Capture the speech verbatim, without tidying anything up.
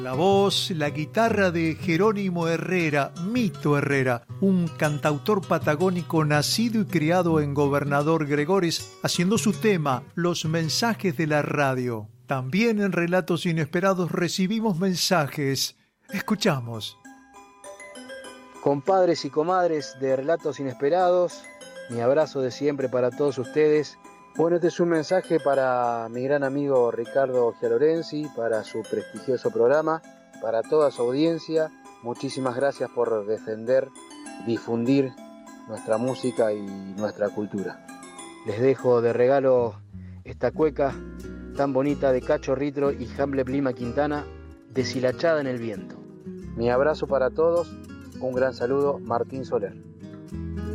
La voz, la guitarra de Jerónimo Herrera, Mito Herrera, un cantautor patagónico nacido y criado en Gobernador Gregores, haciendo su tema Los mensajes de la radio. También en Relatos Inesperados recibimos mensajes. Escuchamos. Compadres y comadres de Relatos Inesperados, mi abrazo de siempre para todos ustedes. Bueno, este es un mensaje para mi gran amigo Ricardo Gialorenzi, para su prestigioso programa, para toda su audiencia. Muchísimas gracias por defender, difundir nuestra música y nuestra cultura. Les dejo de regalo esta cueca tan bonita de Cacho Ritro y Hamble Lima Quintana, Deshilachada en el viento. Mi abrazo para todos, un gran saludo, Martín Soler.